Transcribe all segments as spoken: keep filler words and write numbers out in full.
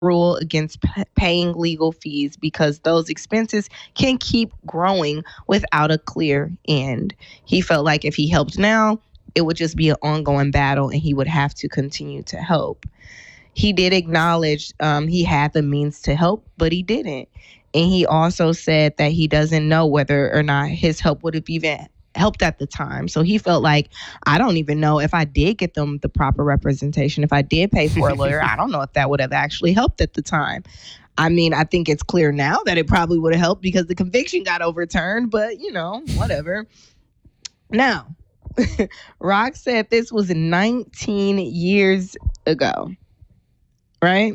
rule against p- paying legal fees because those expenses can keep growing without a clear end. He felt like if he helped now, it would just be an ongoing battle and he would have to continue to help. He did acknowledge um, he had the means to help, but he didn't. And he also said that he doesn't know whether or not his help would have even helped at the time. So he felt like, I don't even know if I did get them the proper representation. If I did pay for a lawyer, I don't know if that would have actually helped at the time. I mean, I think it's clear now that it probably would have helped because the conviction got overturned, but, you know, whatever. Now, Rock said this was nineteen years ago, right?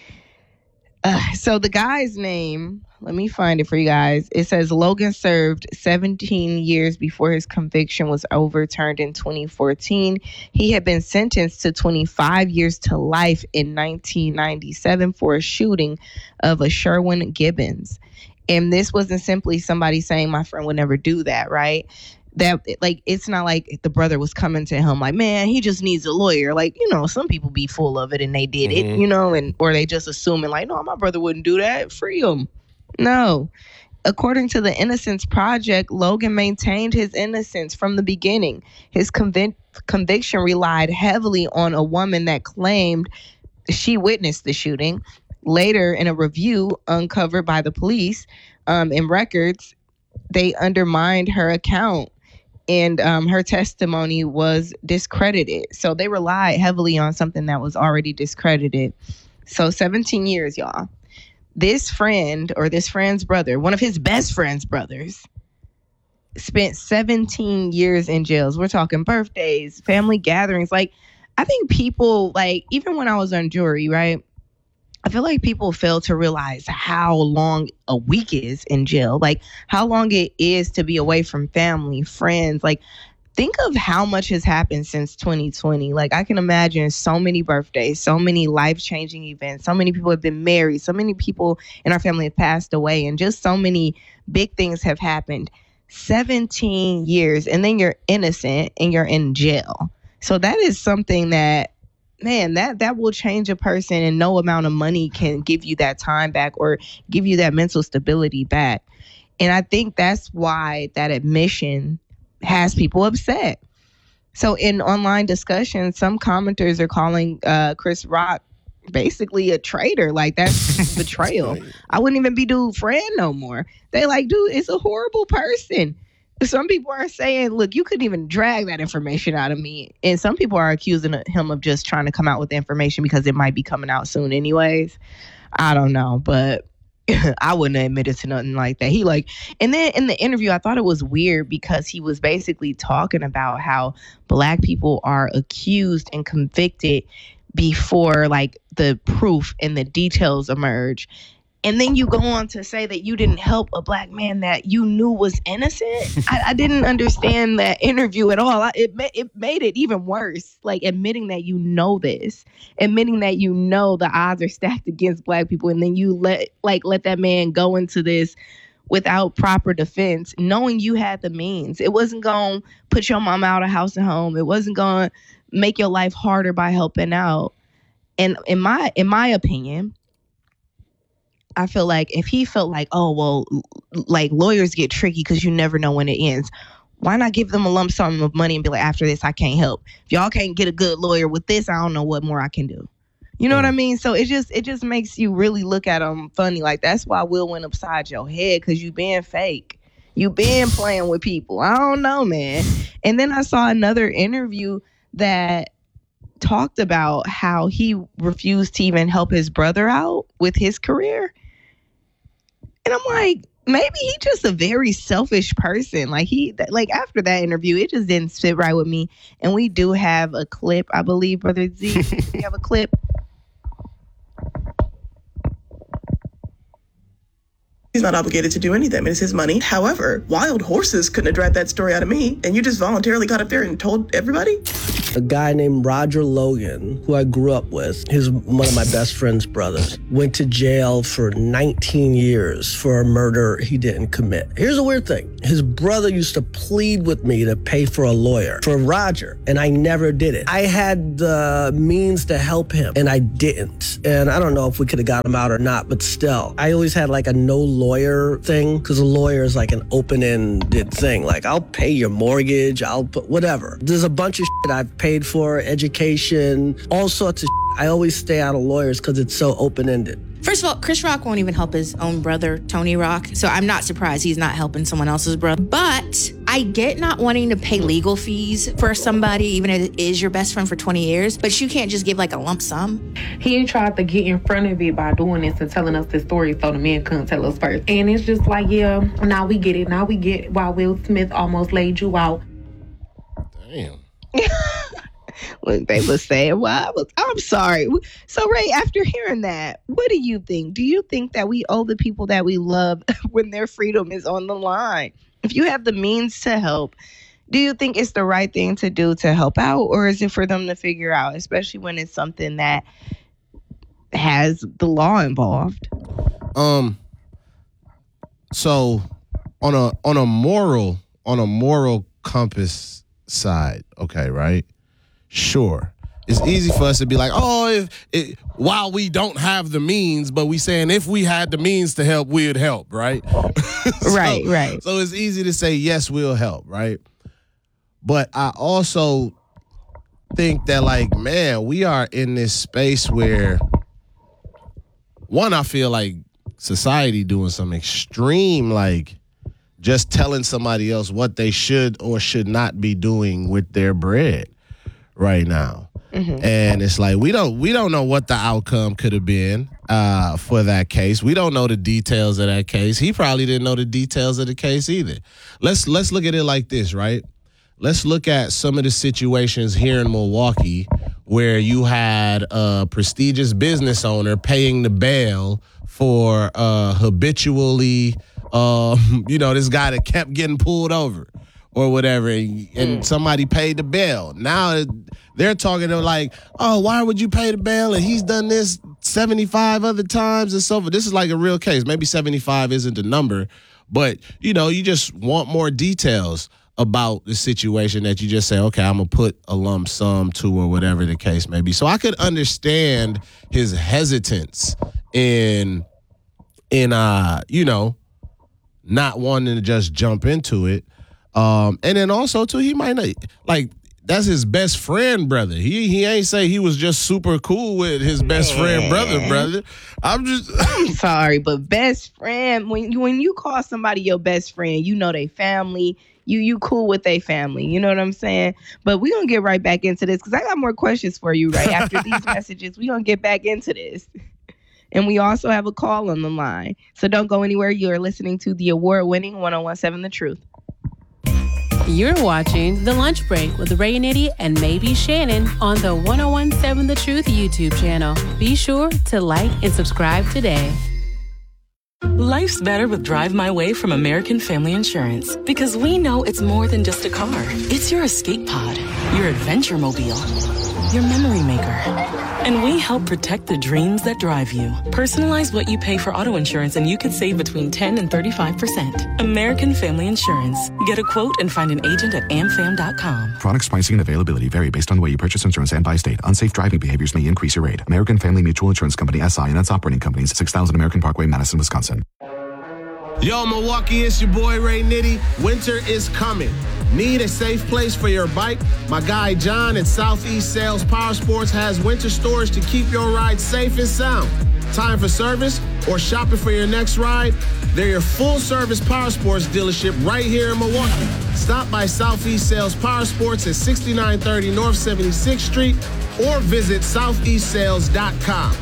Uh, so the guy's name, let me find it for you guys. It says Logan served seventeen years before his conviction was overturned in twenty fourteen. He had been sentenced to twenty-five years to life in nineteen ninety-seven for a shooting of a Sherwin Gibbons. And this wasn't simply somebody saying my friend would never do that, right? That, like, it's not like the brother was coming to him like, man, he just needs a lawyer. Like, you know, some people be full of it and they did mm-hmm. it, you know, and or they just assuming like, no, my brother wouldn't do that. Free him. No. According to the Innocence Project, Logan maintained his innocence from the beginning. His convic- conviction relied heavily on a woman that claimed she witnessed the shooting. Later, in a review uncovered by the police um, in records, they undermined her account. And um, her testimony was discredited. So they relied heavily on something that was already discredited. So seventeen years, y'all. This friend or this friend's brother, one of his best friend's brothers, spent seventeen years in jails. We're talking birthdays, family gatherings. Like, I think people, like, even when I was on jury, right? I feel like people fail to realize how long a week is in jail, like how long it is to be away from family, friends. Like, think of how much has happened since twenty twenty. Like, I can imagine so many birthdays, so many life-changing events, so many people have been married, so many people in our family have passed away, and just so many big things have happened. seventeen years, and then you're innocent and you're in jail. So that is something that, man, that, that will change a person, and no amount of money can give you that time back or give you that mental stability back. And I think that's why that admission has people upset. So in online discussions, some commenters are calling uh, Chris Rock basically a traitor. Like, that's betrayal. I wouldn't even be dude's friend no more. They like, dude, it's a horrible person. Some people are saying, look, you couldn't even drag that information out of me. And some people are accusing him of just trying to come out with the information because it might be coming out soon anyways. I don't know, but I wouldn't have admitted to nothing like that. He like, and then in the interview, I thought it was weird because he was basically talking about how Black people are accused and convicted before like the proof and the details emerge. And then you go on to say that you didn't help a Black man that you knew was innocent. I, I didn't understand that interview at all. I, it, ma- it made it even worse, like admitting that you know this, admitting that you know the odds are stacked against Black people, and then you let like let that man go into this without proper defense, knowing you had the means. It wasn't going to put your mom out of house and home. It wasn't going to make your life harder by helping out. And in my in my opinion, I feel like if he felt like, oh, well, like lawyers get tricky because you never know when it ends. Why not give them a lump sum of money and be like, after this, I can't help. If y'all can't get a good lawyer with this, I don't know what more I can do. You know mm. what I mean? So it just it just makes you really look at them funny. Like, that's why Will went upside your head, because you being fake. You been playing with people. I don't know, man. And then I saw another interview that talked about how he refused to even help his brother out with his career. And I'm like, maybe he's just a very selfish person. Like, he, like after that interview, it just didn't sit right with me. And we do have a clip, I believe, Brother Z. We have a clip. He's not obligated to do anything. It's his money. However, wild horses couldn't have dragged that story out of me. And you just voluntarily got up there and told everybody? A guy named Roger Logan, who I grew up with, he's one of my best friend's brothers, went to jail for nineteen years for a murder he didn't commit. Here's a weird thing. His brother used to plead with me to pay for a lawyer for Roger, and I never did it. I had the means to help him, and I didn't. And I don't know if we could have got him out or not, but still, I always had like a no lawyer thing, because a lawyer is like an open-ended thing. Like, I'll pay your mortgage, I'll put whatever. There's a bunch of shit I've paid for, education, all sorts of shit. I always stay out of lawyers because it's so open-ended. First of all, Chris Rock won't even help his own brother, Tony Rock. So I'm not surprised he's not helping someone else's brother. But I get not wanting to pay legal fees for somebody, even if it is your best friend for twenty years. But you can't just give like a lump sum. He tried to get in front of it by doing this and telling us this story so the men couldn't tell us first. And it's just like, yeah, now we get it. Now we get why Will Smith almost laid you out. Damn. When they were saying, well, I was, I'm sorry. So, Ray, after hearing that, what do you think? Do you think that we owe the people that we love when their freedom is on the line? If you have the means to help, do you think it's the right thing to do to help out, or is it for them to figure out, especially when it's something that has the law involved? Um. So, on a on a moral on a moral compass side, okay, right? Sure. It's easy for us to be like, oh, if it, while we don't have the means, but we saying if we had the means to help, we'd help, right? so, right, right. So it's easy to say, yes, we'll help, right? But I also think that, like, man, we are in this space where, one, I feel like society doing some extreme, like, just telling somebody else what they should or should not be doing with their bread right now. Mm-hmm. And it's like we don't we don't know what the outcome could have been uh, for that case. We don't know the details of that case. He probably didn't know the details of the case either. Let's let's look at it like this, right? Let's look at some of the situations here in Milwaukee where you had a prestigious business owner paying the bail for uh, habitually, uh, you know, this guy that kept getting pulled over or whatever, and, and mm. somebody paid the bail. Now they're talking to like, oh, why would you pay the bail? And he's done this seventy-five other times and so forth. This is like a real case. Maybe seventy-five isn't the number, but, you know, you just want more details about the situation that you just say, okay, I'm going to put a lump sum to or whatever the case may be. So I could understand his hesitance in, in uh, you know, not wanting to just jump into it. Um, and then also, too, he might not, like, that's his best friend, brother. He he ain't say he was just super cool with his best friend, brother, brother. I'm just... I'm sorry, but best friend, when you, when you call somebody your best friend, you know they family. You you cool with their family. You know what I'm saying? But we're going to get right back into this because I got more questions for you, right? After these messages, we're going to get back into this. And we also have a call on the line. So don't go anywhere. You're listening to the award-winning one oh one seven The Truth. You're watching The Lunch Break with Ray Nitty and maybe Shannon on the one oh one seven The Truth YouTube channel. Be sure to like and subscribe today. Life's better with Drive My Way from American Family Insurance because we know it's more than just a car. It's your escape pod, your adventure mobile, your memory maker. And we help protect the dreams that drive you. Personalize what you pay for auto insurance and you could save between ten and thirty-five percent. American Family Insurance. Get a quote and find an agent at am fam dot com. Products, pricing, and availability vary based on the way you purchase insurance and by state. Unsafe driving behaviors may increase your rate. American Family Mutual Insurance Company, S I and its operating companies, six thousand American Parkway, Madison, Wisconsin. Yo, Milwaukee, it's your boy Ray Nitty. Winter is coming. Need a safe place for your bike? My guy John at Southeast Sales Power Sports has winter storage to keep your ride safe and sound. Time for service or shopping for your next ride? They're your full-service power sports dealership right here in Milwaukee. Stop by Southeast Sales Power Sports at sixty-nine thirty North seventy-sixth Street or visit southeast sales dot com.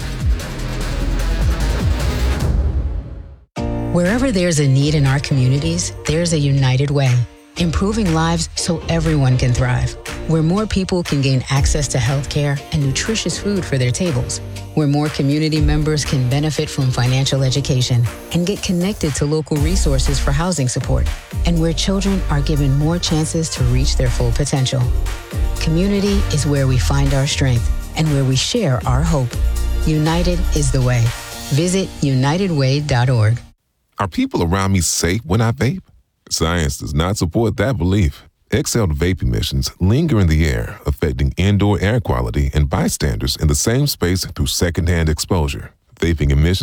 Wherever there's a need in our communities, there's a United Way, improving lives so everyone can thrive. where more people can gain access to healthcare and nutritious food for their tables, where more community members can benefit from financial education and get connected to local resources for housing support, and where children are given more chances to reach their full potential. Community is where we find our strength and where we share our hope. United is the way. Visit united way dot org. Are people around me safe when I vape? Science does not support that belief. Exhaled vape emissions linger in the air, affecting indoor air quality and bystanders in the same space through secondhand exposure. Vaping emissions